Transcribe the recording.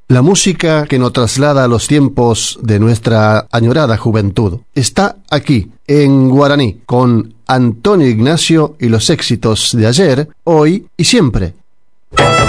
La música que nos traslada a los tiempos de nuestra añorada juventud está aquí, en guaraní, con Antonio Ignacio y los éxitos de ayer, hoy y siempre.